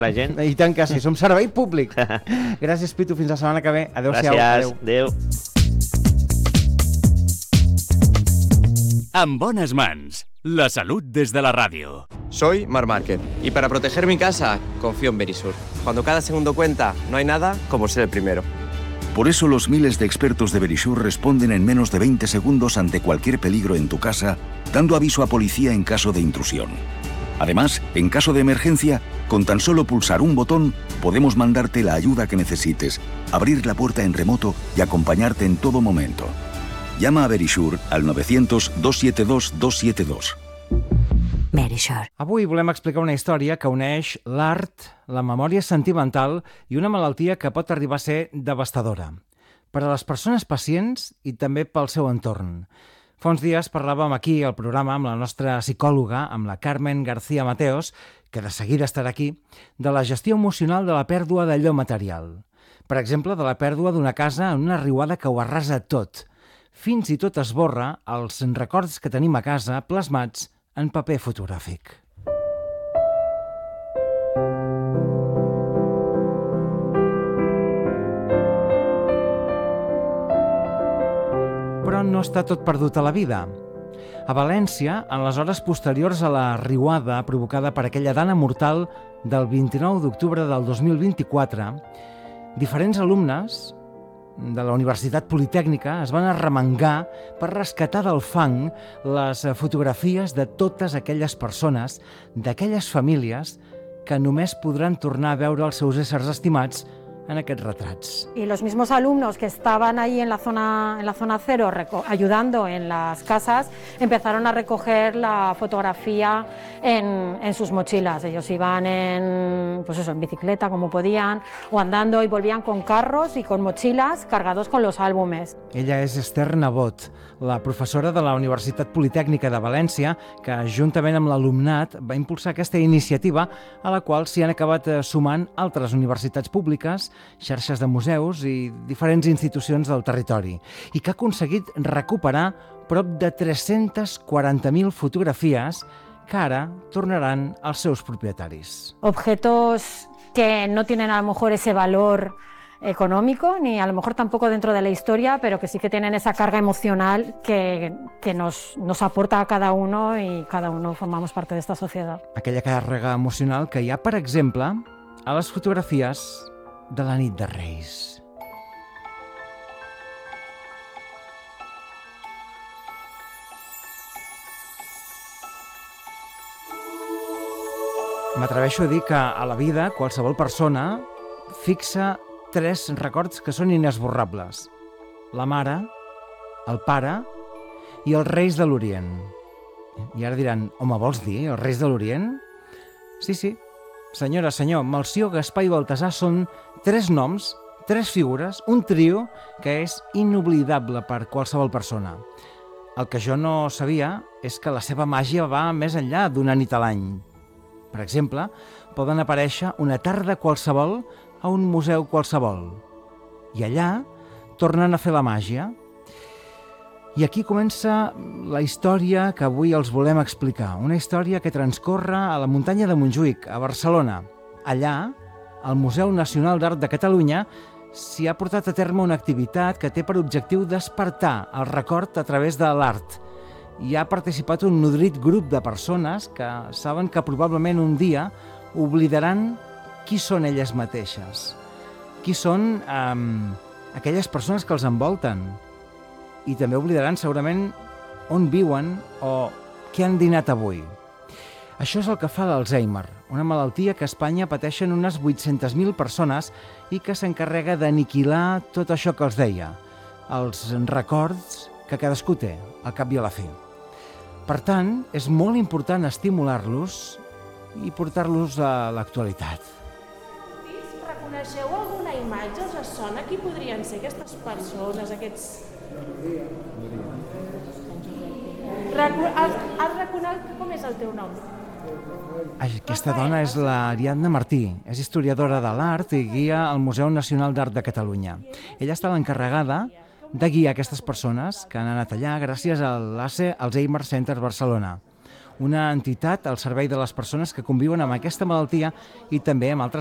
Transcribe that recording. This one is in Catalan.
La gent. I tant que sí, som servei públic. Gràcies, Pitu, fins la setmana que ve. Adéu-siau. Gràcies, adéu. En bones mans, la salut des de la ràdio. Soy Mar Márquez y para proteger mi casa confío en Verisur. Cuando cada segundo cuenta, no hay nada como ser el primero. Por eso los miles de expertos de Verisur responden en menos de 20 segundos ante cualquier peligro en tu casa, dando aviso a policía en caso de intrusión. Además, en caso de emergencia, con tan solo pulsar un botón, podemos mandarte la ayuda que necesites, abrir la puerta en remoto y acompañarte en todo momento. Llama a Verisur al 900-272-272. Verisur. Avui volem explicar una història que uneix l'art, la memòria sentimental i una malaltia que pot arribar a ser devastadora per a les persones pacients i també pel seu entorn. Fa uns dies parlàvem aquí al programa amb la nostra psicòloga, amb la Carmen García Mateos, que de seguida estarà aquí, de la gestió emocional de la pèrdua d'allò material. Per exemple, de la pèrdua d'una casa en una riuada que ho arrasa tot. Fins i tot esborra els records que tenim a casa plasmats en paper fotogràfic. Però no està tot perdut a la vida. A València, en les hores posteriors a la riuada provocada per aquella dana mortal del 29 d'octubre del 2024, diferents alumnes de la Universitat Politècnica es van arremangar per rescatar del fang les fotografies de totes aquelles persones, d'aquelles famílies que només podran tornar a veure els seus éssers estimats en aquests retrats. Y los mismos alumnos que estaban ahí en la zona cero ayudando en las casas empezaron a recoger la fotografía en sus mochilas. Ellos iban en bicicleta como podían o andando y volvían con carros y con mochilas cargados con los álbumes. Ella és Esther Nebot, la professora de la Universitat Politècnica de València, que juntament amb l'alumnat va impulsar aquesta iniciativa a la qual s'hi han acabat sumant altres universitats públiques, xarxes de museus i diferents institucions del territori, i que ha aconseguit recuperar prop de 340.000 fotografies que ara tornaran als seus propietaris. Objetos que no tienen a lo mejor ese valor económico, ni a lo mejor tampoco dentro de la historia, pero que sí que tienen esa carga emocional que nos aporta a cada uno y cada uno formamos parte de esta sociedad. Aquella càrrega emocional que hi ha, per exemple, a les fotografies de la nit de Reis. M'atreveixo a dir que a la vida qualsevol persona fixa 3 records que són inesborrables: la mare, el pare i els reis de l'Orient. I ara diran, home, vols dir els reis de l'Orient? Sí, senyora, senyor, Melcior, Gaspar i Baltasar són 3 noms, 3 figures, un trio que és inoblidable per qualsevol persona. El que jo no sabia és que la seva màgia va més enllà d'una nit a l'any. Per exemple, poden aparèixer una tarda qualsevol a un museu qualsevol. I allà tornen a fer la màgia. I aquí comença la història que avui els volem explicar. Una història que transcorre a la muntanya de Montjuïc, a Barcelona. Allà, al Museu Nacional d'Art de Catalunya, s'hi ha portat a terme una activitat que té per objectiu despertar el record a través de l'art. Hi ha participat un nodrit grup de persones que saben que probablement un dia oblidaran qui són elles mateixes, qui són aquelles persones que els envolten, i també oblidaran segurament on viuen o què han dinat avui. Això és el que fa l'Alzheimer, una malaltia que a Espanya pateixen unes 800.000 persones i que s'encarrega d'aniquilar tot això que els deia, els records que cadascú té, al cap i a la fi. Per tant, és molt important estimular-los i portar-los a l'actualitat. Reconeixeu alguna imatge? Us sona qui podrien ser aquestes persones, aquests... Has reconegut com és el teu nom? Aquesta dona és l'Ariadna Martí, és historiadora de l'art i guia al Museu Nacional d'Art de Catalunya. Ella està l'encarregada de guiar aquestes persones que han anat allà gràcies a l'ACE Alzheimer Center Barcelona, una entitat al servei de les persones que conviuen amb aquesta malaltia i també amb altres